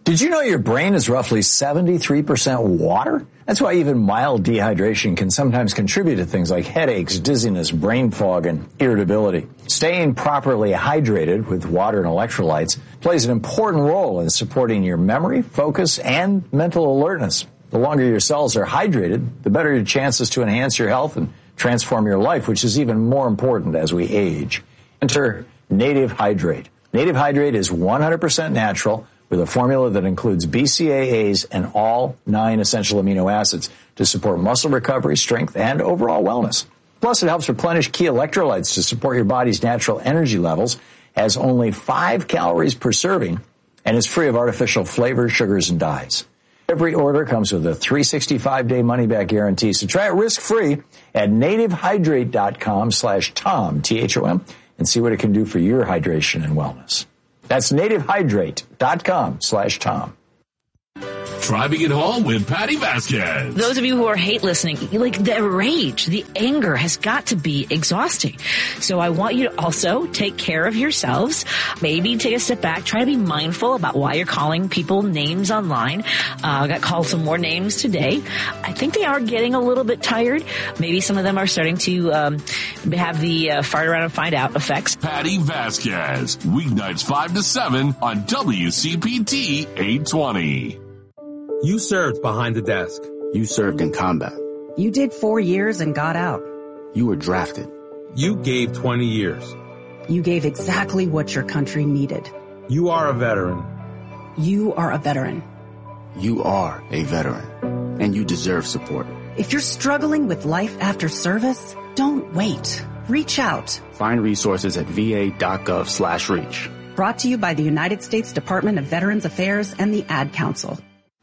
Did you know your brain is roughly 73% water? That's why even mild dehydration can sometimes contribute to things like headaches, dizziness, brain fog, and irritability. Staying properly hydrated with water and electrolytes plays an important role in supporting your memory, focus, and mental alertness. The longer your cells are hydrated, the better your chances to enhance your health and transform your life, which is even more important as we age. Enter Native Hydrate. Native Hydrate is 100% natural, with a formula that includes BCAAs and all 9 essential amino acids to support muscle recovery, strength, and overall wellness. Plus, it helps replenish key electrolytes to support your body's natural energy levels, has only 5 calories per serving, and is free of artificial flavors, sugars, and dyes. Every order comes with a 365-day money-back guarantee, so try it risk-free at nativehydrate.com/Tom, T-H-O-M, and see what it can do for your hydration and wellness. That's nativehydrate.com/Tom. Driving it home with Patty Vasquez. Those of you who are hate listening, like the rage, the anger has got to be exhausting. So I want you to also take care of yourselves. Maybe take a step back. Try to be mindful about why you're calling people names online. I got called some more names today. I think they are getting a little bit tired. Maybe some of them are starting to have the fart around and find out effects. Patty Vasquez, weeknights 5 to 7 on WCPT 820. You served behind the desk. You served in combat. You did 4 years and got out. You were drafted. You gave 20 years. You gave exactly what your country needed. You are a veteran. You are a veteran. You are a veteran. And you deserve support. If you're struggling with life after service, don't wait. Reach out. Find resources at va.gov/reach. Brought to you by the United States Department of Veterans Affairs and the Ad Council.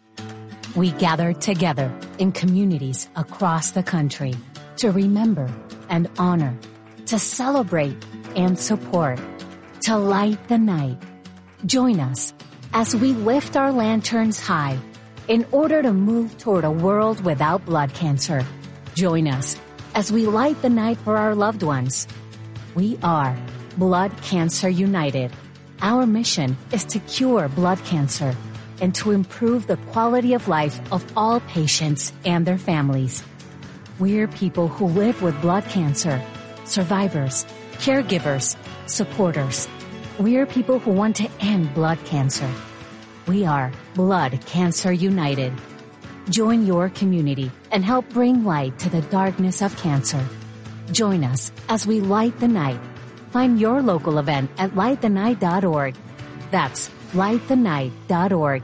We gather together in communities across the country to remember and honor, to celebrate and support, to light the night. Join us as we lift our lanterns high in order to move toward a world without blood cancer. Join us as we light the night for our loved ones. We are Blood Cancer United. Our mission is to cure blood cancer and to improve the quality of life of all patients and their families. We're people who live with blood cancer, survivors, caregivers, supporters. We're people who want to end blood cancer. We are Blood Cancer United. Join your community and help bring light to the darkness of cancer. Join us as we light the night. Find your local event at lightthenight.org. That's lightthenight.org.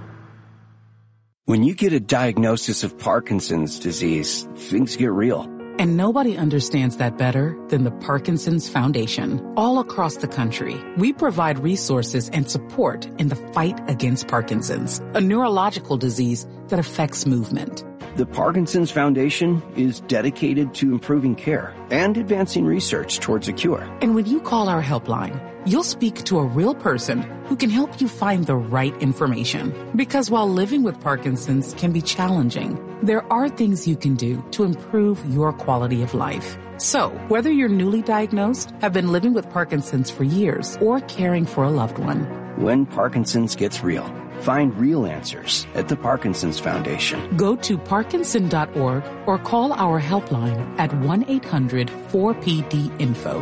When you get a diagnosis of Parkinson's disease, things get real. And nobody understands that better than the Parkinson's Foundation. All across the country, we provide resources and support in the fight against Parkinson's, a neurological disease that affects movement. The Parkinson's Foundation is dedicated to improving care and advancing research towards a cure. And when you call our helpline, you'll speak to a real person who can help you find the right information. Because while living with Parkinson's can be challenging, there are things you can do to improve your quality of life. So, whether you're newly diagnosed, have been living with Parkinson's for years, or caring for a loved one, when Parkinson's gets real, find real answers at the Parkinson's Foundation. Go to parkinson.org or call our helpline at 1-800-4PD-INFO,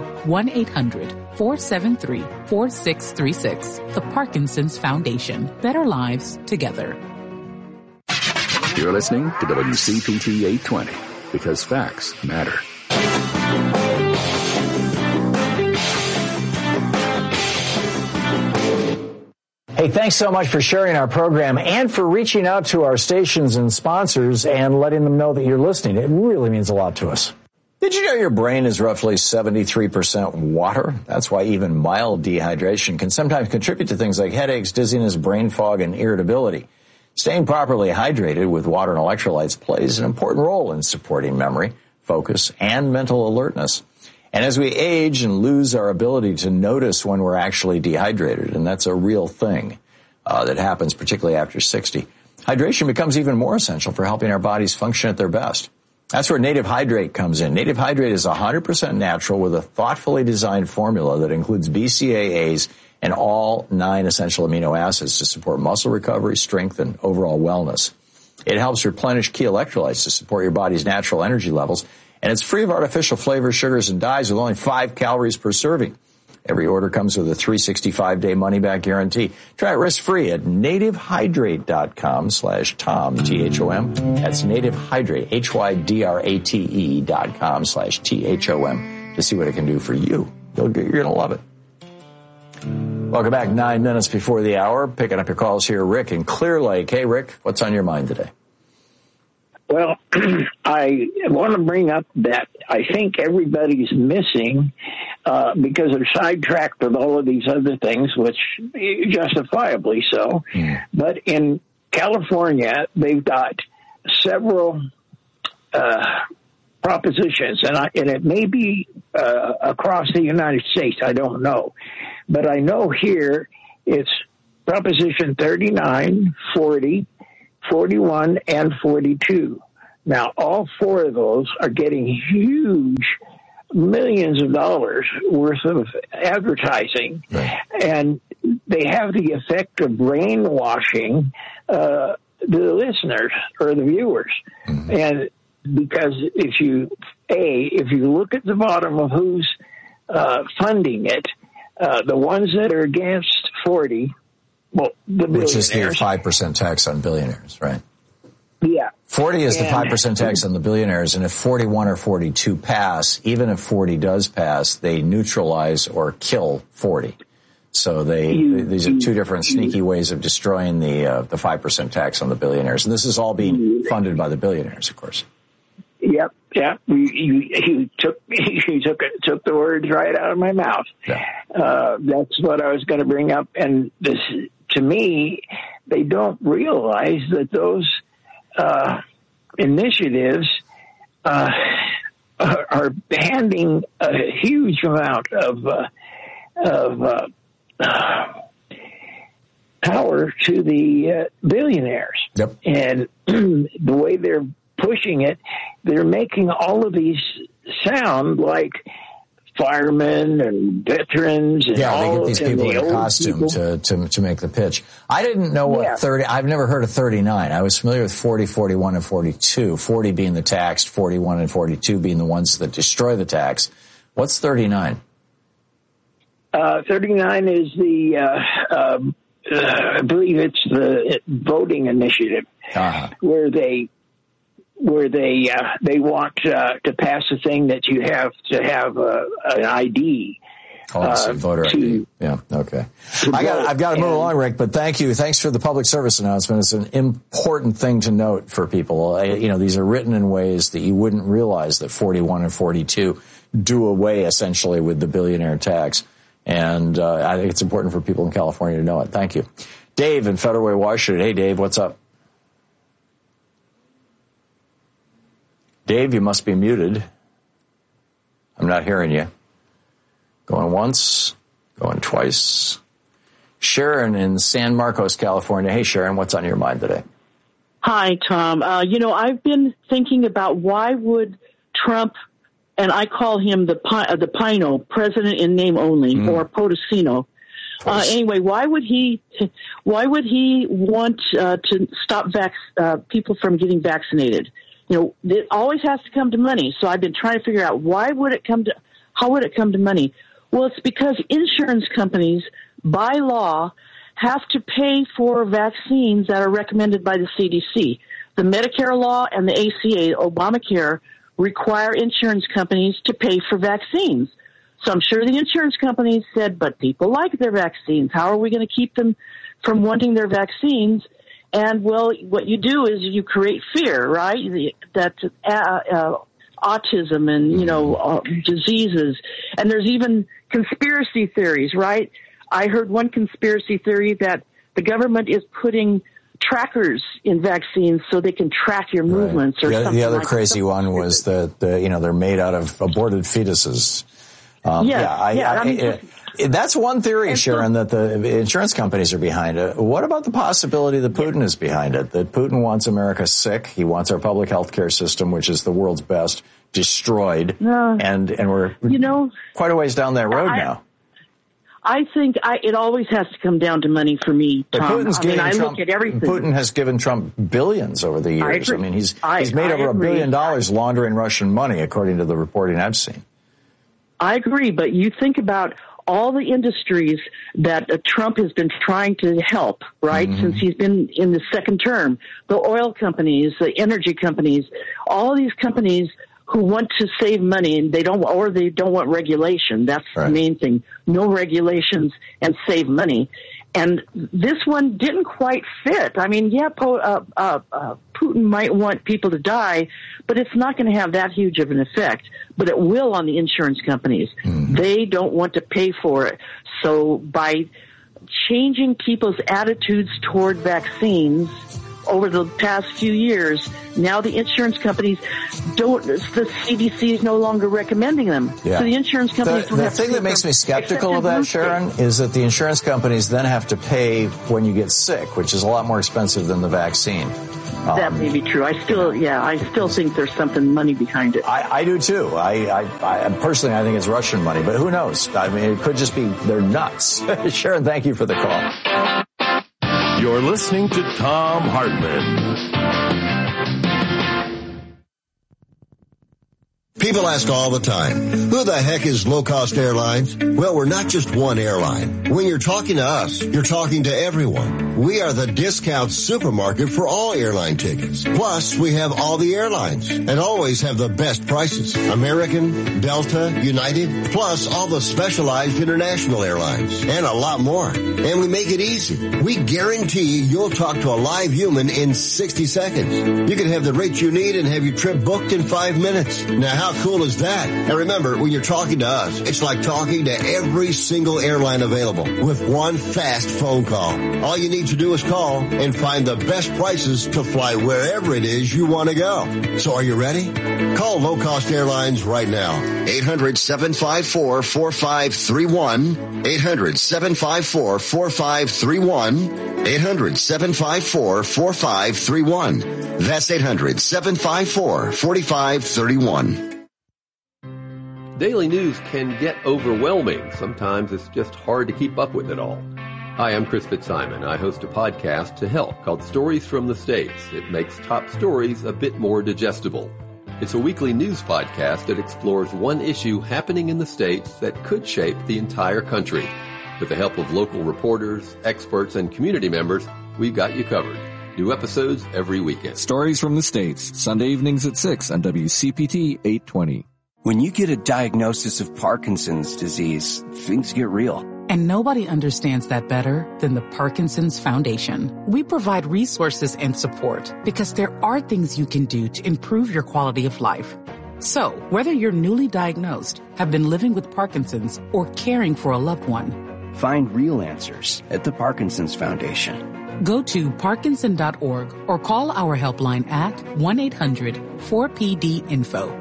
1-800-473-4636. The Parkinson's Foundation. Better lives together. You're listening to WCPT 820 because facts matter. Hey, thanks so much for sharing our program and for reaching out to our stations and sponsors and letting them know that you're listening. It really means a lot to us. Did you know your brain is roughly 73% water? That's why even mild dehydration can sometimes contribute to things like headaches, dizziness, brain fog, and irritability. Staying properly hydrated with water and electrolytes plays an important role in supporting memory, focus, and mental alertness. And as we age and lose our ability to notice when we're actually dehydrated, and that's a real thing that happens particularly after 60, hydration becomes even more essential for helping our bodies function at their best. That's where Native Hydrate comes in. Native Hydrate is 100% natural with a thoughtfully designed formula that includes BCAAs and all 9 essential amino acids to support muscle recovery, strength, and overall wellness. It helps replenish key electrolytes to support your body's natural energy levels, and it's free of artificial flavors, sugars, and dyes with only 5 calories per serving. Every order comes with a 365-day money-back guarantee. Try it risk-free at nativehydrate.com/Tom, T-H-O-M. That's nativehydrate, HYDRATE.com/THOM to see what it can do for you. You're going to love it. Welcome back. 9 minutes before the hour. Picking up your calls here, Rick in Clear Lake. Hey, Rick, what's on your mind today? Well, I want to bring up that I think everybody's missing because they're sidetracked with all of these other things, which justifiably so. But in California, they've got several propositions, and it may be across the United States. I don't know. But I know here it's Proposition 39, 40, 41, and 42. Now, all 4 of those are getting huge millions of dollars worth of advertising, and they have the effect of brainwashing the listeners or the viewers. And because if you look at the bottom of who's funding it, the ones that are against 40, well, the billionaires. Which is the 5% tax on billionaires, right? Yeah. 40 is the 5% tax on the billionaires, and if 41 or 42 pass, even if 40 does pass, they neutralize or kill 40. So these are 2 different sneaky ways of destroying the 5% tax on the billionaires. And this is all being funded by the billionaires, of course. Yep. Yeah, you took the words right out of my mouth. Yeah. That's what I was going to bring up. And this, to me, they don't realize that those initiatives are handing a huge amount of power to the billionaires. Yep. And the way they're pushing it, they're making all of these sound like firemen and veterans. And they all get these people in a costume to make the pitch. I didn't know what 30, I've never heard of 39. I was familiar with 40, 41, and 42. 40 being the taxed, 41 and 42 being the ones that destroy the tax. What's 39? 39 is the, I believe it's the voting initiative, where they want to pass a thing that you have to have an ID. Voter ID. Yeah, okay. I've got to move along, Rick, but thank you. Thanks for the public service announcement. It's an important thing to note for people. These are written in ways that you wouldn't realize that 41 and 42 do away essentially with the billionaire tax. And I think it's important for people in California to know it. Thank you. Dave in Federal Way, Washington. Hey, Dave, what's up? Dave, you must be muted. I'm not hearing you. Going once, going twice. Sharon in San Marcos, California. Hey, Sharon, what's on your mind today? Hi, Tom. I've been thinking about why would Trump, and I call him the Pino, president in name only, or Potosino. Anyway, why would he want to stop people from getting vaccinated? It always has to come to money. So I've been trying to figure out how would it come to money? Well, it's because insurance companies, by law, have to pay for vaccines that are recommended by the CDC. The Medicare law and the ACA, Obamacare, require insurance companies to pay for vaccines. So I'm sure the insurance companies said, but people like their vaccines. How are we going to keep them from wanting their vaccines? And, well, what you do is you create fear, right? That autism and, diseases. And there's even conspiracy theories, right? I heard one conspiracy theory that the government is putting trackers in vaccines so they can track your movements or something. The other crazy one was that, they're made out of aborted fetuses. That's one theory, Sharon, that the insurance companies are behind it. What about the possibility that Putin is behind it? That Putin wants America sick. He wants our public health care system, which is the world's best, destroyed. And we're quite a ways down that road now. I think it always has to come down to money for me, Tom. I look at everything. Putin has given Trump billions over the years. I mean, he's made over $1 billion laundering Russian money, according to the reporting I've seen. I agree, but you think about all the industries that Trump has been trying to help, right, since he's been in the second term. The oil companies, the energy companies, all these companies who want to save money and they don't want regulation. That's the main thing. No regulations and save money. And this one didn't quite fit. I mean, Putin might want people to die, but it's not going to have that huge of an effect. But it will on the insurance companies. They don't want to pay for it. So by changing people's attitudes toward vaccines over the past few years, now the insurance companies the CDC is no longer recommending them. Yeah. So the insurance companies the thing that makes me skeptical of that, Sharon, is that the insurance companies then have to pay when you get sick, which is a lot more expensive than the vaccine. That may be true. I still think there's something money behind it. I do too. I personally, I think it's Russian money, but who knows? I mean, it could just be they're nuts. Sharon, thank you for the call. You're listening to Thom Hartmann. People ask all the time, who the heck is Low Cost Airlines? Well, we're not just one airline. When you're talking to us, you're talking to everyone. We are the discount supermarket for all airline tickets. Plus, we have all the airlines and always have the best prices. American, Delta, United, plus all the specialized international airlines and a lot more. And we make it easy. We guarantee you'll talk to a live human in 60 seconds. You can have the rate you need and have your trip booked in 5 minutes. Now, how cool is that? And remember, when you're talking to us, it's like talking to every single airline available with one fast phone call. All you need to do is call and find the best prices to fly wherever it is you want to go. So are you ready? Call Low Cost Airlines right now. 800-754-4531. 800-754-4531. 800-754-4531. That's 800-754-4531. Daily news can get overwhelming. Sometimes it's just hard to keep up with it all. Hi, I'm Chris Fitzsimon. I host a podcast to help called Stories from the States. It makes top stories a bit more digestible. It's a weekly news podcast that explores one issue happening in the States that could shape the entire country. With the help of local reporters, experts, and community members, we've got you covered. New episodes every weekend. Stories from the States, Sunday evenings at 6 on WCPT 820. When you get a diagnosis of Parkinson's disease, things get real. And nobody understands that better than the Parkinson's Foundation. We provide resources and support because there are things you can do to improve your quality of life. So, whether you're newly diagnosed, have been living with Parkinson's, or caring for a loved one, find real answers at the Parkinson's Foundation. Go to Parkinson.org or call our helpline at 1-800-4PD-INFO.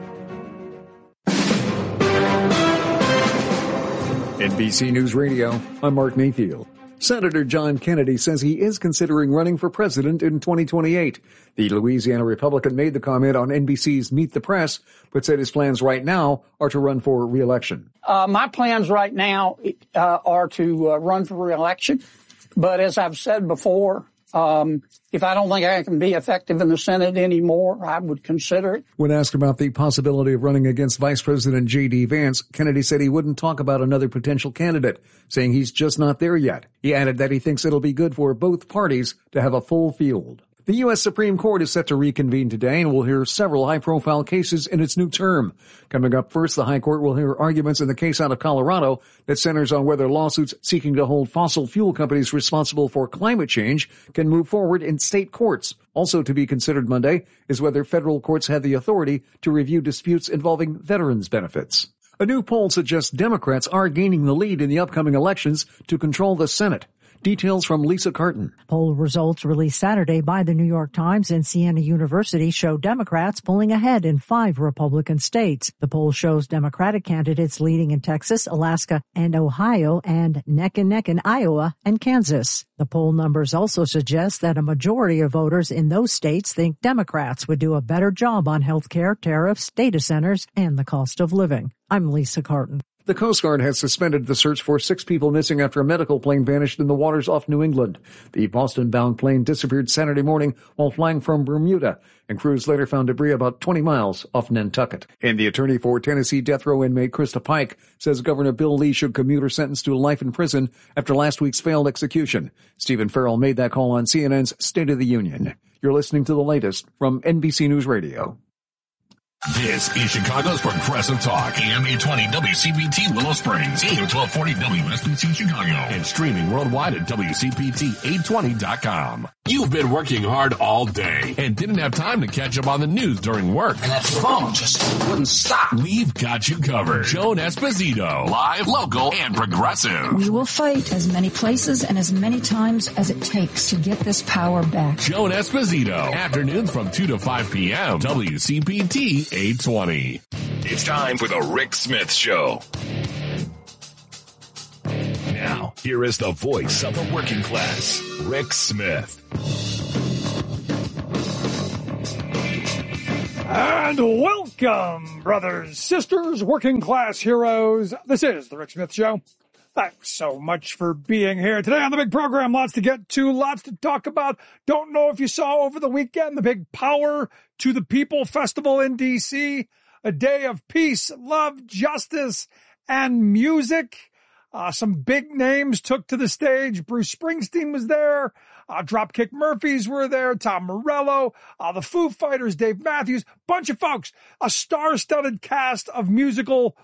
NBC News Radio, I'm Mark Mayfield. Senator John Kennedy says he is considering running for president in 2028. The Louisiana Republican made the comment on NBC's Meet the Press, but said his plans right now are to run for re-election. My plans right now are to run for re-election. But as I've said before, if I don't think I can be effective in the Senate anymore, I would consider it. When asked about the possibility of running against Vice President J.D. Vance, Kennedy said he wouldn't talk about another potential candidate, saying he's just not there yet. He added that he thinks it'll be good for both parties to have a full field. The U.S. Supreme Court is set to reconvene today and will hear several high-profile cases in its new term. Coming up first, the High Court will hear arguments in the case out of Colorado that centers on whether lawsuits seeking to hold fossil fuel companies responsible for climate change can move forward in state courts. Also to be considered Monday is whether federal courts have the authority to review disputes involving veterans' benefits. A new poll suggests Democrats are gaining the lead in the upcoming elections to control the Senate. Details from Lisa Carton. Poll results released Saturday by the New York Times and Siena University show Democrats pulling ahead in 5 Republican states. The poll shows Democratic candidates leading in Texas, Alaska, and Ohio, and neck and neck in Iowa and Kansas. The poll numbers also suggest that a majority of voters in those states think Democrats would do a better job on health care, tariffs, data centers, and the cost of living. I'm Lisa Carton. The Coast Guard has suspended the search for 6 people missing after a medical plane vanished in the waters off New England. The Boston-bound plane disappeared Saturday morning while flying from Bermuda, and crews later found debris about 20 miles off Nantucket. And the attorney for Tennessee death row inmate Krista Pike says Governor Bill Lee should commute her sentence to life in prison after last week's failed execution. Stephen Farrell made that call on CNN's State of the Union. You're listening to the latest from NBC News Radio. This is Chicago's Progressive Talk, AM 820 WCPT Willow Springs, AM 1240 WSBT Chicago, and streaming worldwide at WCPT820.com. You've been working hard all day and didn't have time to catch up on the news during work. And that phone just wouldn't stop. We've got you covered. Joan Esposito, live, local, and progressive. We will fight as many places and as many times as it takes to get this power back. Joan Esposito, afternoons from 2 to 5 p.m., WCPT 820. It's time for the Rick Smith Show. Now, here is the voice of the working class, Rick Smith. And welcome, brothers, sisters, working class heroes. This is the Rick Smith Show. Thanks so much for being here today on the big program. Lots to get to, lots to talk about. Don't know if you saw over the weekend the big Power to the People Festival in D.C., a day of peace, love, justice, and music. Some big names took to the stage. Bruce Springsteen was there. Dropkick Murphys were there. Tom Morello, the Foo Fighters, Dave Matthews, bunch of folks. A star-studded cast of musical,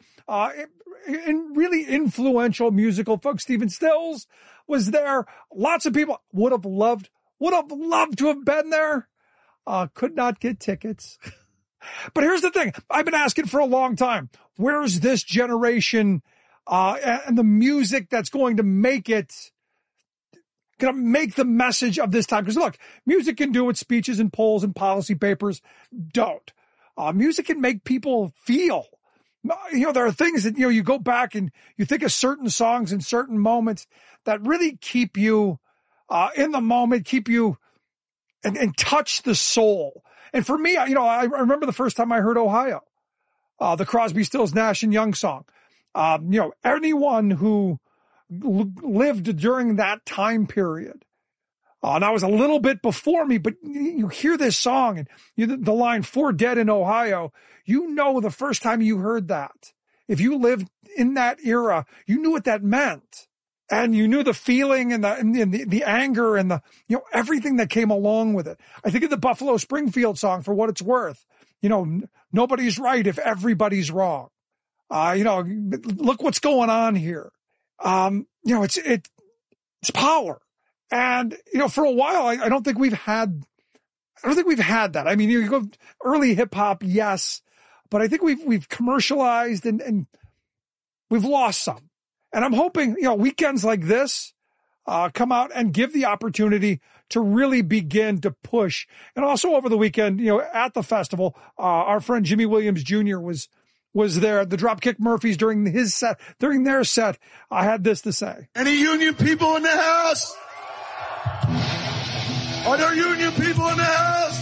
really influential musical folks. Stephen Stills was there. Lots of people would have loved to have been there. Could not get tickets. But here's the thing. I've been asking for a long time. Where's this generation and the music that's going to make the message of this time? Because look, music can do what speeches and polls and policy papers don't. Music can make people feel. There are things that, you go back and you think of certain songs and certain moments that really keep you in the moment, keep you and touch the soul. And for me, I remember the first time I heard Ohio, the Crosby, Stills, Nash and Young song. Anyone who lived during that time period, and I was a little bit before me, but you hear this song and the line 4 dead in Ohio, the first time you heard that, if you lived in that era, you knew what that meant. And you knew the feeling and the anger and the, everything that came along with it. I think of the Buffalo Springfield song, For What It's Worth. Nobody's right if everybody's wrong. Look what's going on here. It's power. And, for a while, I don't think we've had that. I mean, you go early hip hop, yes, but I think we've commercialized and we've lost some. And I'm hoping, weekends like this, come out and give the opportunity to really begin to push. And also over the weekend, at the festival, our friend Jimmy Williams Jr. was there. The Dropkick Murphys during their set, I had this to say. Any union people in the house? Are there union people in the house?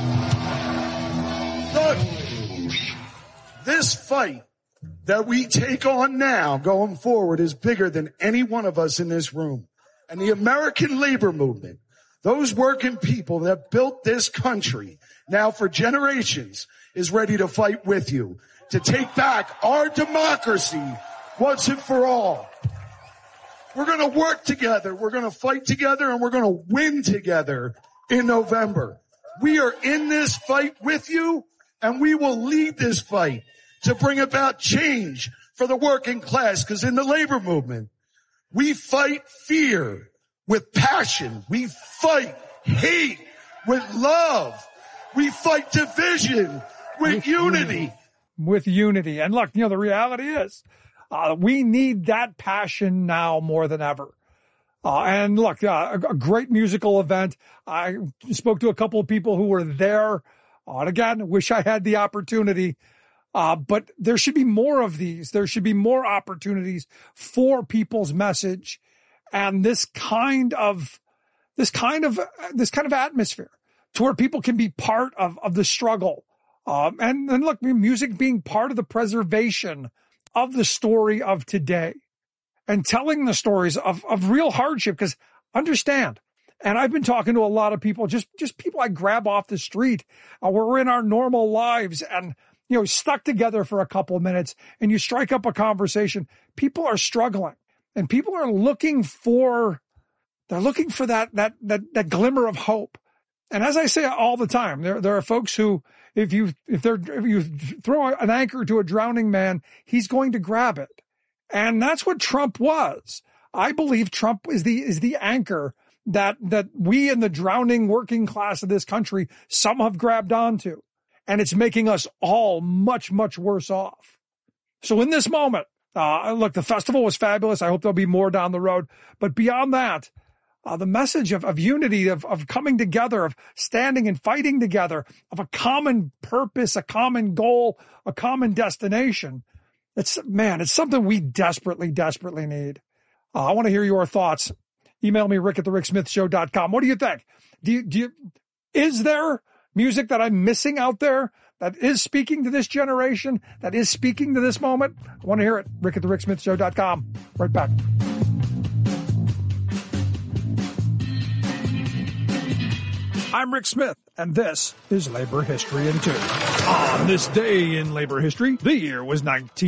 Look, this fight that we take on now going forward is bigger than any one of us in this room. And the American labor movement, those working people that built this country now for generations, is ready to fight with you to take back our democracy once and for all. We're going to work together. We're going to fight together, and we're going to win together in November. We are in this fight with you, and we will lead this fight to bring about change for the working class, because in the labor movement, we fight fear with passion. We fight hate with love. We fight division with unity. With unity. And look, the reality is, we need that passion now more than ever. And look, a great musical event. I spoke to a couple of people who were there. And again, wish I had the opportunity. But there should be more of these. There should be more opportunities for people's message and this kind of atmosphere to where people can be part of the struggle. And look, music being part of the preservation of the story of today and telling the stories of real hardship. Because understand, and I've been talking to a lot of people, just people I grab off the street, where we're in our normal lives and, stuck together for a couple of minutes and you strike up a conversation. People are struggling and people are looking for that glimmer of hope. And as I say all the time, there are folks who, if you throw an anchor to a drowning man, he's going to grab it. And that's what Trump was. I believe Trump is the anchor that we in the drowning working class of this country, some have grabbed onto. And it's making us all much, much worse off. So in this moment, look, the festival was fabulous. I hope there'll be more down the road. But beyond that, the message of unity, of coming together, of standing and fighting together, of a common purpose, a common goal, a common destination. It's something we desperately, desperately need. I want to hear your thoughts. Email me, rick@thericksmithshow.com. What do you think? Is there music that I'm missing out there that is speaking to this generation, that is speaking to this moment? I want to hear it. rick@thericksmithshow.com. Right back. I'm Rick Smith, and this is Labor History in 2. On this day in labor history, the year was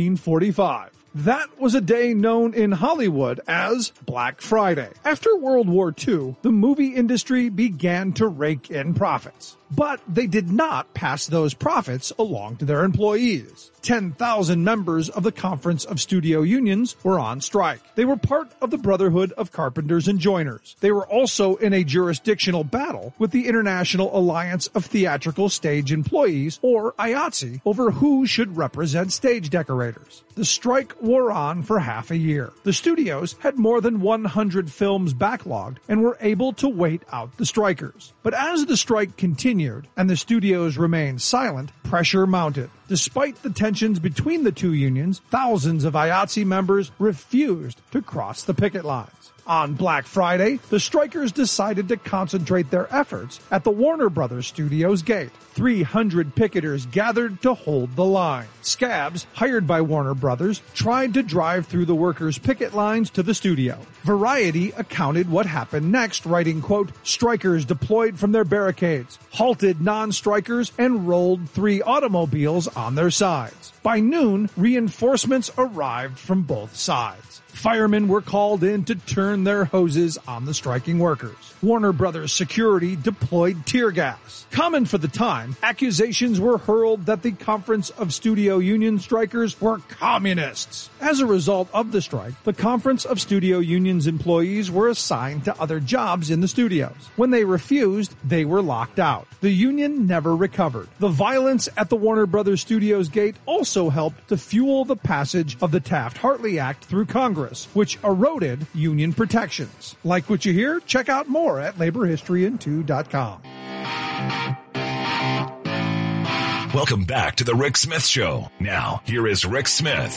1945. That was a day known in Hollywood as Black Friday. After World War II, the movie industry began to rake in profits. But they did not pass those profits along to their employees. 10,000 members of the Conference of Studio Unions were on strike. They were part of the Brotherhood of Carpenters and Joiners. They were also in a jurisdictional battle with the International Alliance of Theatrical Stage Employees, or IATSE, over who should represent stage decorators. The strike wore on for half a year. The studios had more than 100 films backlogged and were able to wait out the strikers. But as the strike continued, and the studios remained silent, pressure mounted. Despite the tensions between the two unions, thousands of IATSE members refused to cross the picket lines. On Black Friday, the strikers decided to concentrate their efforts at the Warner Brothers Studios gate. 300 picketers gathered to hold the line. Scabs, hired by Warner Brothers, tried to drive through the workers' picket lines to the studio. Variety accounted what happened next, writing, quote, "Strikers deployed from their barricades, halted non-strikers, and rolled 3 automobiles on their sides. By noon, reinforcements arrived from both sides. Firemen were called in to turn their hoses on the striking workers. Warner Brothers security deployed tear gas. Common for the time, accusations were hurled that the Conference of Studio Union strikers were communists. As a result of the strike, the Conference of Studio Union's employees were assigned to other jobs in the studios. When they refused, they were locked out. The union never recovered. The violence at the Warner Brothers Studios gate also helped to fuel the passage of the Taft-Hartley Act through Congress, which eroded union protections. Like what you hear? Check out more at laborhistoryin2.com. Welcome back to the Rick Smith Show. Now, here is Rick Smith.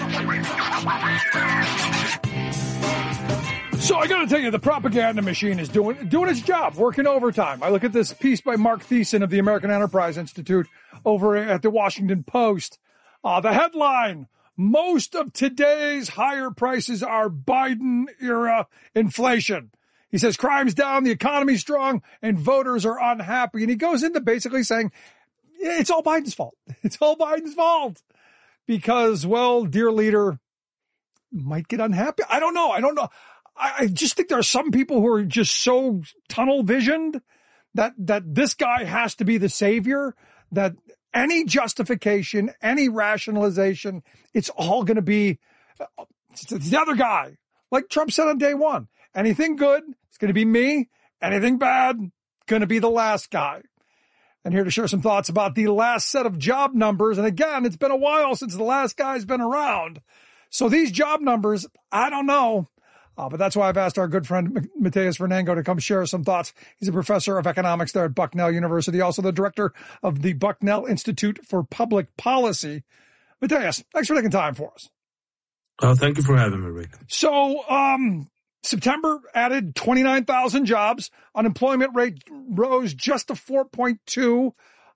So I got to tell you, the propaganda machine is doing its job, working overtime. I look at this piece by Mark Thiessen of the American Enterprise Institute over at the Washington Post. The headline: most of today's higher prices are Biden-era inflation. He says crime's down, the economy's strong, and voters are unhappy. And he goes into basically saying, it's all Biden's fault. It's all Biden's fault. Because, well, dear leader, might get unhappy. I don't know. I just think there are some people who are just so tunnel visioned that this guy has to be the savior, that any justification, any rationalization, it's all going to be the other guy. Like Trump said on day one, anything good, it's going to be me. Anything bad, going to be the last guy. And here to share some thoughts about the last set of job numbers. And again, it's been a while since the last guy's been around. So these job numbers, I don't know. But that's why I've asked our good friend Mateus Fernango to come share some thoughts. He's a professor of economics there at Bucknell University, also the director of the Bucknell Institute for Public Policy. Mateus, thanks for taking time for us. Thank you for having me, Rick. So, September added 29,000 jobs. Unemployment rate rose just to 4.2.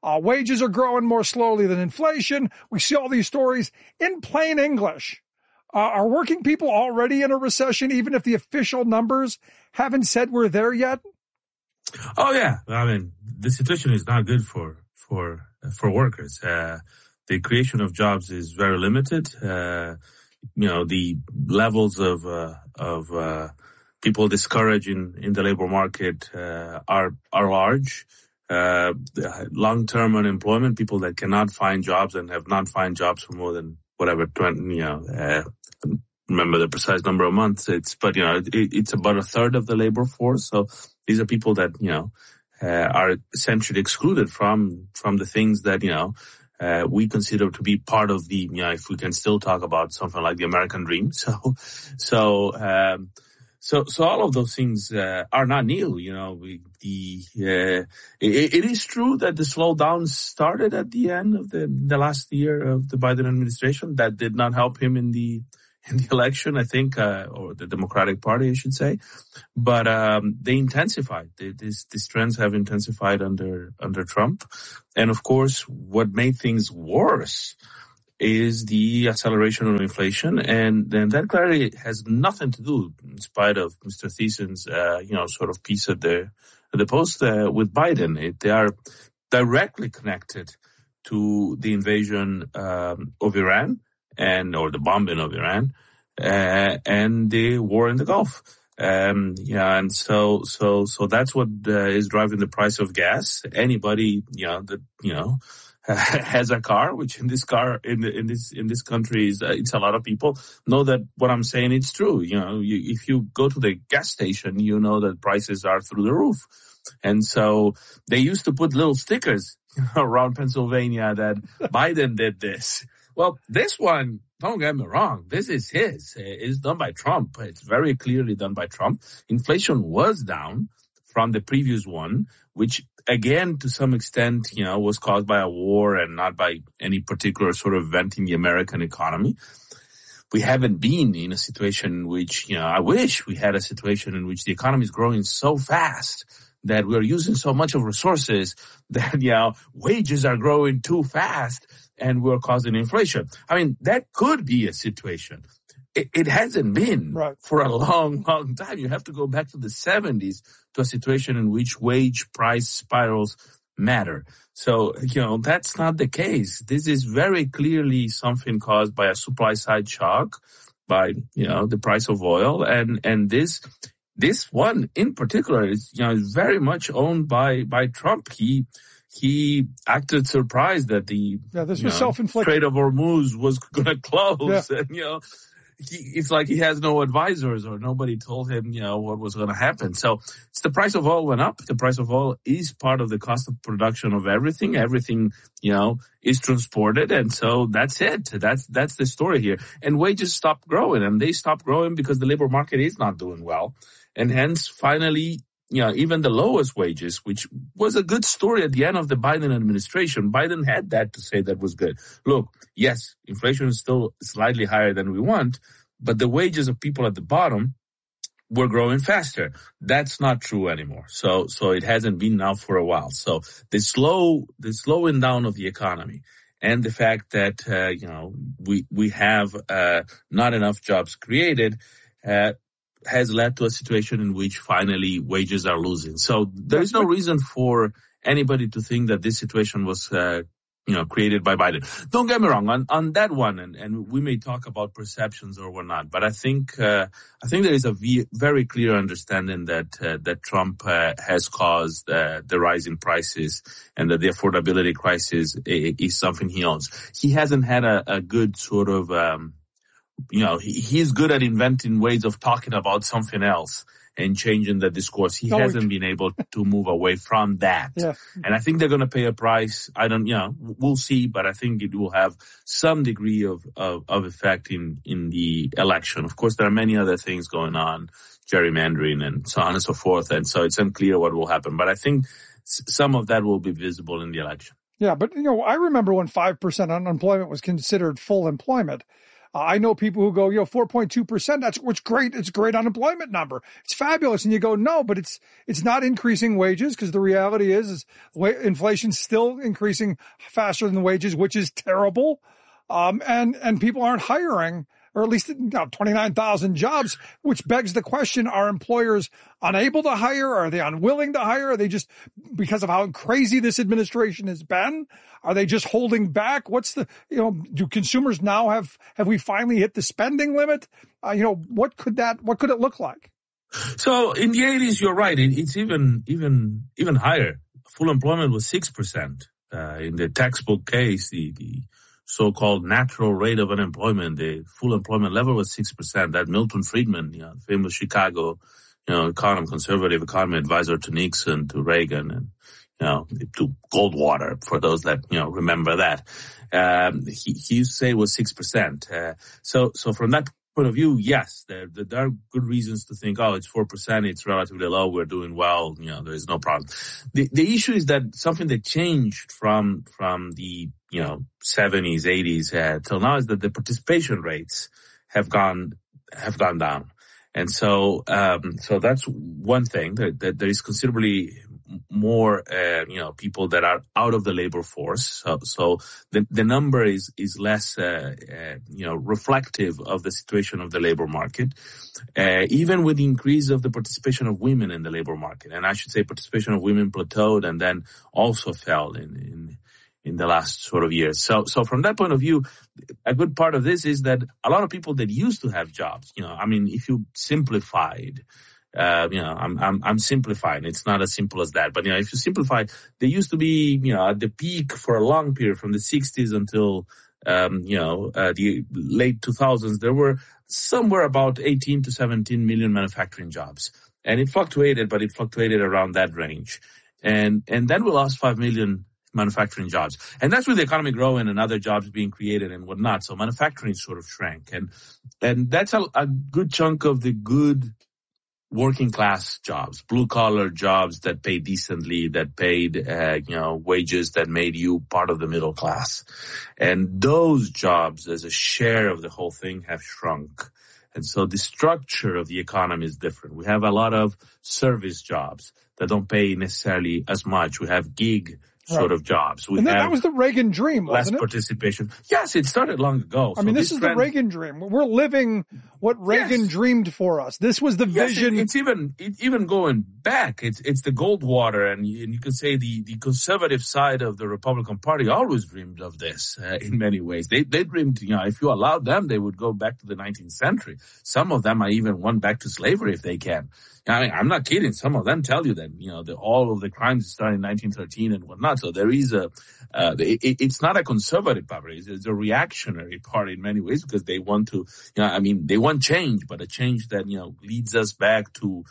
Wages are growing more slowly than inflation. We see all these stories in plain English. Are working people already in a recession, even if the official numbers haven't said we're there yet? Oh, yeah. I mean, the situation is not good for workers. The creation of jobs is very limited. The levels of people discouraged in the labor market are large. Long-term unemployment, people that cannot find jobs and have not found jobs for more than whatever, remember the precise number of months. It's about a third of the labor force. So these are people that, are essentially excluded from the things that, we consider to be part of the, if we can still talk about something like the American dream. So all of those things are not new. It is true that the slowdown started at the end of the last year of the Biden administration. That did not help him in the election, I think, or the Democratic Party, I should say. But they intensified. These trends have intensified under Trump. And of course, what made things worse is the acceleration of inflation, and then that clearly has nothing to do, in spite of Mr. Thiesen's, sort of piece at the Post with Biden. They are directly connected to the invasion of Iran or the bombing of Iran and the war in the Gulf. And so that's what is driving the price of gas. Anybody, has a car, which in this country is it's a lot of people, know that what I'm saying is true. If you go to the gas station, you know that prices are through the roof. And so they used to put little stickers around Pennsylvania that Biden did this. Well, this one, don't get me wrong, this is his. It's done by Trump. It's very clearly done by Trump. Inflation was down from the previous one, which again, to some extent, was caused by a war and not by any particular sort of event in the American economy. We haven't been in a situation in which, I wish we had a situation in which the economy is growing so fast that we're using so much of resources that, wages are growing too fast and we're causing inflation. I mean, that could be a situation. It hasn't been for a long, long time. You have to go back to the 70s to a situation in which wage price spirals matter. So, that's not the case. This is very clearly something caused by a supply side shock, by, the price of oil. And this one in particular is, very much owned by Trump. He acted surprised that the this was self-inflicted. Strait of Hormuz was going to close. Yeah. And, it's like he has no advisors or nobody told him, what was going to happen. So it's the price of oil went up. The price of oil is part of the cost of production of everything. Everything, is transported. And so that's it. That's the story here. And wages stopped growing, and they stopped growing because the labor market is not doing well. And hence finally, even the lowest wages, which was a good story at the end of the Biden administration. Biden had that to say that was good. Look, yes, inflation is still slightly higher than we want, but the wages of people at the bottom were growing faster. That's not true anymore. So it hasn't been now for a while. So the slowing down of the economy and the fact that, we have, not enough jobs created, has led to a situation in which finally wages are losing. So there is no reason for anybody to think that this situation was, created by Biden. Don't get me wrong on that one, and we may talk about perceptions or whatnot, but I think there is a very clear understanding that Trump has caused the rise in prices, and that the affordability crisis is something he owns. He hasn't had a good sort of, he's good at inventing ways of talking about something else and changing the discourse. He hasn't been able to move away from that. Yeah. And I think they're going to pay a price. We'll see, but I think it will have some degree of effect in the election. Of course, there are many other things going on, gerrymandering and so on and so forth. And so it's unclear what will happen, but I think some of that will be visible in the election. Yeah. But, I remember when 5% unemployment was considered full employment. I know people who go, 4.2%, that's what's great. It's a great unemployment number. It's fabulous. And you go, no, but it's not increasing wages, because the reality is inflation's still increasing faster than the wages, which is terrible. And people aren't hiring, or at least 29,000 jobs, which begs the question, are employers unable to hire? Are they unwilling to hire? Are they just, because of how crazy this administration has been, are they just holding back? What's the, do consumers now have we finally hit the spending limit? What could it look like? So in the 80s, you're right. It's even higher. Full employment was 6%. In the textbook case, the so-called natural rate of unemployment, the full employment level was 6%. That Milton Friedman, famous Chicago, conservative economy advisor to Nixon, to Reagan, and, to Goldwater, for those that, remember that. He used to say it was 6%. So from that point of view, yes, there are good reasons to think, it's 4%, it's relatively low, we're doing well, there is no problem. The issue is that something that changed from the, 70s, 80s, till now, is that the participation rates have gone down. And so that's one thing, that there is considerably more, people that are out of the labor force. So the number is less, reflective of the situation of the labor market, even with the increase of the participation of women in the labor market. And I should say participation of women plateaued and then also fell in the last sort of years. So from that point of view, a good part of this is that a lot of people that used to have jobs, if you simplified, I'm simplifying. It's not as simple as that. But, if you simplify, they used to be, at the peak for a long period from the 60s until, the late 2000s, there were somewhere about 18 to 17 million manufacturing jobs. And it fluctuated, but it fluctuated around that range. And then we lost 5 million manufacturing jobs. And that's with the economy growing and other jobs being created and whatnot. So manufacturing sort of shrank. And that's a good chunk of the good working class jobs, blue collar jobs that paid decently, that paid, wages that made you part of the middle class. And those jobs as a share of the whole thing have shrunk. And so the structure of the economy is different. We have a lot of service jobs that don't pay necessarily as much. We have gig sort of jobs. And then that was the Reagan dream, wasn't it? Less participation. Yes, it started long ago. This is the Reagan dream. We're living what Reagan dreamed for us. This was the vision. It's even going back. It's the Goldwater, and you can say the conservative side of the Republican Party always dreamed of this in many ways. They dreamed, if you allowed them, they would go back to the 19th century. Some of them might even want back to slavery if they can. I'm not kidding. Some of them tell you that, all of the crimes started in 1913 and whatnot. So there is it's not a conservative party. It's a reactionary party in many ways, because they want to, they want change, but a change that, leads us back to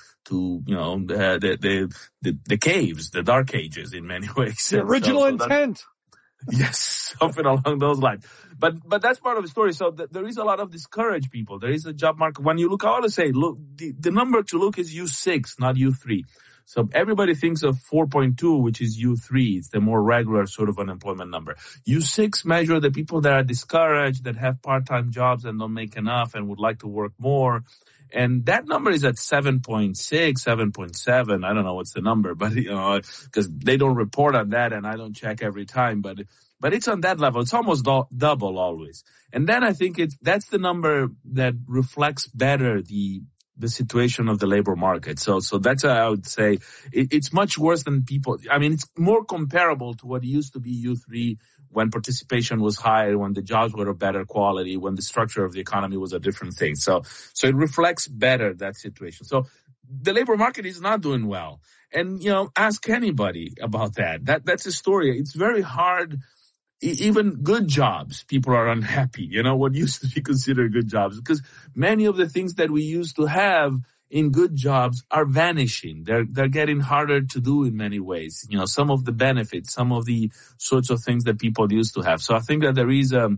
the caves, the dark ages in many ways. The original intent. Yes, something along those lines. But that's part of the story. So there is a lot of discouraged people. There is a job market. When you look, I always say, look, the number to look is U6, not U3. So everybody thinks of 4.2, which is U3. It's the more regular sort of unemployment number. U6 measure the people that are discouraged, that have part-time jobs and don't make enough and would like to work more. And that number is at 7.6, 7.7. I don't know what's the number, but, because they don't report on that and I don't check every time, but it's on that level. It's almost double always. And then I think that's the number that reflects better the situation of the labor market. So that's how I would say it's much worse than people. It's more comparable to what used to be U3 when participation was higher, when the jobs were of better quality, when the structure of the economy was a different thing. So it reflects better that situation. So the labor market is not doing well. And, ask anybody about that. That's a story. It's very hard. Even good jobs, people are unhappy. What used to be considered good jobs, because many of the things that we used to have in good jobs are vanishing. They're getting harder to do in many ways. Some of the benefits, some of the sorts of things that people used to have. So I think that there is a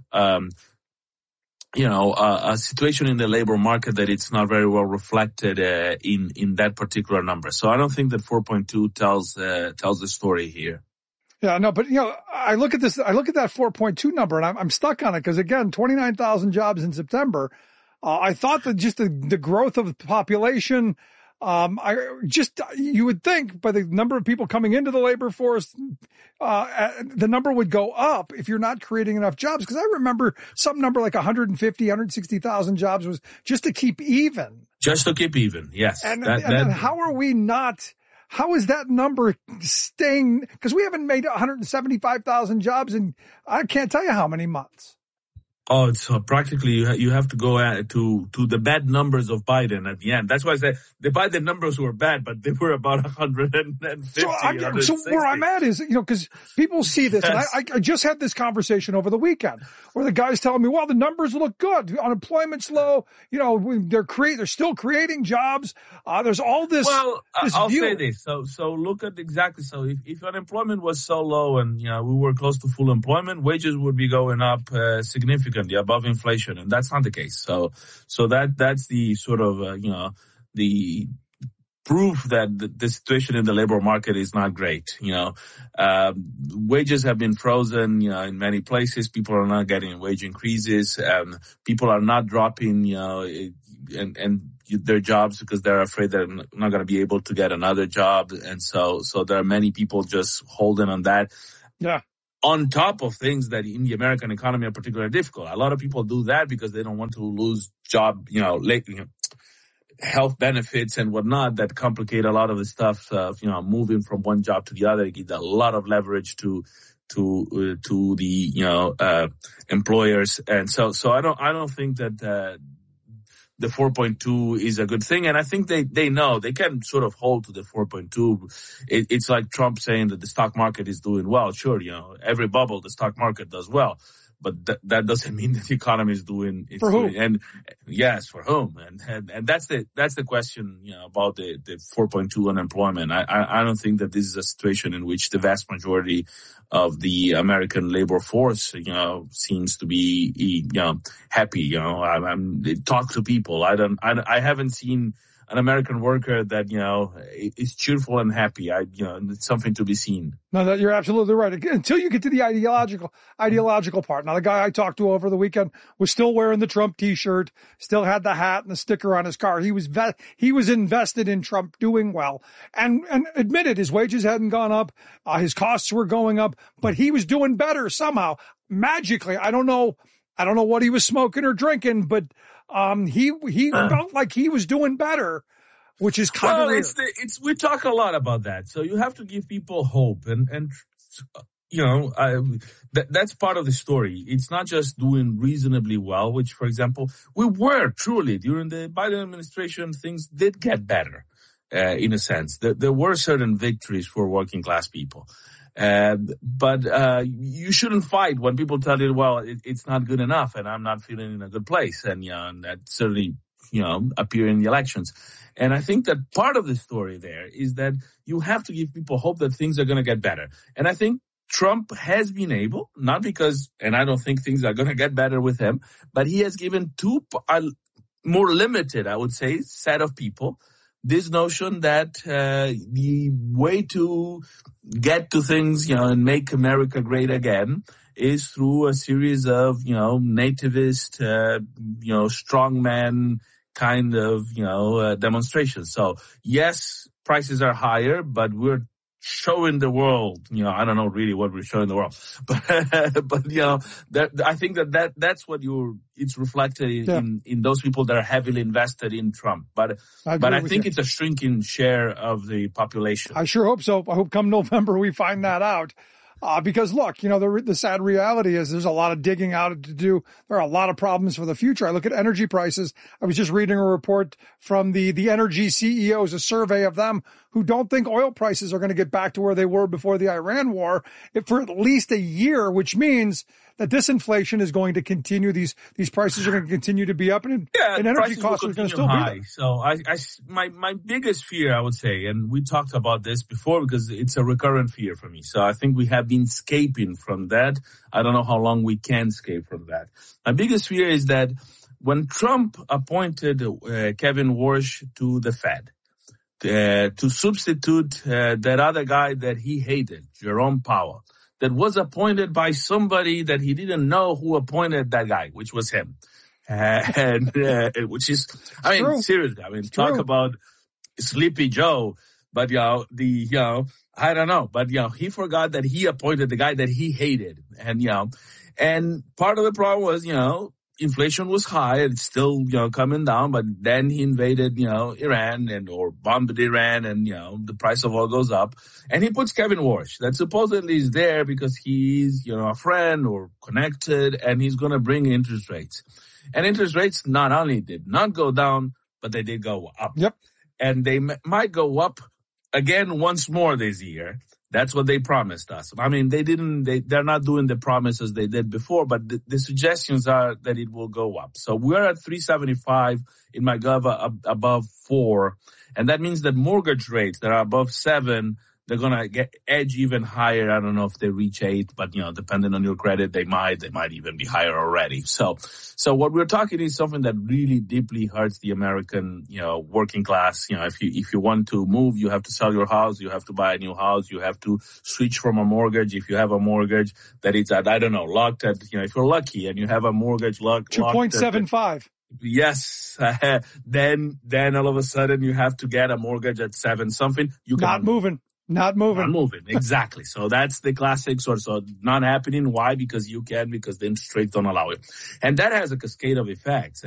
situation in the labor market that it's not very well reflected in that particular number. So I don't think that 4.2 tells the story here. Yeah, no, but I look at that 4.2 number and I'm stuck on it because again, 29,000 jobs in September. I thought that just the growth of the population, you would think by the number of people coming into the labor force, the number would go up if you're not creating enough jobs. Because I remember some number like 160,000 jobs was just to keep even. Just to keep even, yes. And how are we not? How is that number staying? Because we haven't made 175,000 jobs in I can't tell you how many months. Oh, it's practically you have to go to the bad numbers of Biden at the end. That's why I said the Biden numbers were bad, but they were about 150. So where I'm at is, because people see this, and I just had this conversation over the weekend where the guy's telling me, well, the numbers look good, unemployment's low, they're still creating jobs. There's all this. Well, I'll view. say this. So look at exactly. So if unemployment was so low and we were close to full employment, wages would be going up significantly above inflation, and that's not the case. So that's the sort of the proof that the situation in the labor market is not great. Wages have been frozen. In many places, people are not getting wage increases. People are not dropping. And their jobs because they're afraid they're not going to be able to get another job, and so there are many people just holding on that. Yeah. On top of things that in the American economy are particularly difficult. A lot of people do that because they don't want to lose job, health benefits and whatnot that complicate a lot of the stuff of, moving from one job to the other. It gives a lot of leverage to the, employers. And so I don't think that, the 4.2 is a good thing. And I think they know they can sort of hold to the 4.2. It's like Trump saying that the stock market is doing well. Sure, every bubble, the stock market does well. But that doesn't mean that the economy is doing it. For whom? And yes, for whom? And that's the question, about the 4.2 unemployment. I don't think that this is a situation in which the vast majority of the American labor force, seems to be, happy. Talk to people. I haven't seen an American worker that, is cheerful and happy. It's something to be seen. No, that you're absolutely right. Until you get to the ideological part. Now, the guy I talked to over the weekend was still wearing the Trump t-shirt, still had the hat and the sticker on his car. He was invested in Trump doing well and admitted his wages hadn't gone up. His costs were going up, but he was doing better somehow. Magically. I don't know what he was smoking or drinking, but he felt like he was doing better, which is kind of weird. We talk a lot about that. So you have to give people hope and that's part of the story. It's not just doing reasonably well, which, for example, we were truly during the Biden administration, things did get better, in a sense. There were certain victories for working class people. But you shouldn't fight when people tell you, well, it's not good enough and I'm not feeling in a good place. And that certainly, appear in the elections. And I think that part of the story there is that you have to give people hope that things are going to get better. And I think Trump has been able, not because, and I don't think things are going to get better with him, but he has given more limited, I would say, set of people this notion that the way to get to things, and make America great again is through a series of, nativist, strongman kind of, demonstrations. So yes, prices are higher, but we're showing the world, I don't know really what we're showing the world, but I think that's what it's reflected in those people that are heavily invested in Trump. But I think it's a shrinking share of the population. I sure hope so. I hope come November we find that out. Because look, the sad reality is there's a lot of digging out to do. There are a lot of problems for the future. I look at energy prices. I was just reading a report from the energy CEOs, a survey of them who don't think oil prices are going to get back to where they were before the Iran war for at least a year, which means that this inflation is going to continue. These prices are going to continue to be up, and energy costs are going to still be there. So my biggest fear, I would say, and we talked about this before because it's a recurrent fear for me. So I think we have been escaping from that. I don't know how long we can escape from that. My biggest fear is that when Trump appointed Kevin Warsh to the Fed to substitute that other guy that he hated, Jerome Powell, that was appointed by somebody that he didn't know who appointed that guy, which was him. And which is, I mean, seriously, I mean, talk about Sleepy Joe, but, I don't know, but, he forgot that he appointed the guy that he hated. And, and part of the problem was, inflation was high. It's still, coming down, but then he invaded, Iran or bombed Iran and, the price of oil goes up. And he puts Kevin Warsh that supposedly is there because he's, a friend or connected and he's going to bring interest rates. And interest rates not only did not go down, but they did go up. Yep. And they might go up again once more this year. That's what they promised us. I mean, they're not doing the promises they did before, but the suggestions are that it will go up. So we're at 3.75 in my gov above 4. And that means that mortgage rates that are above 7, they're going to edge even higher. I don't know if they reach 8, but, depending on your credit, they might even be higher already. So what we're talking is something that really deeply hurts the American, working class. If you want to move, you have to sell your house. You have to buy a new house. You have to switch from a mortgage. If you have a mortgage that it's at, I don't know, locked at, if you're lucky and you have a mortgage locked 2.75. Yes. Then all of a sudden you have to get a mortgage at 7 something. You cannot moving. Not moving. Exactly. So that's the classic source of not happening. Why? Because the interest rates don't allow it. And that has a cascade of effects.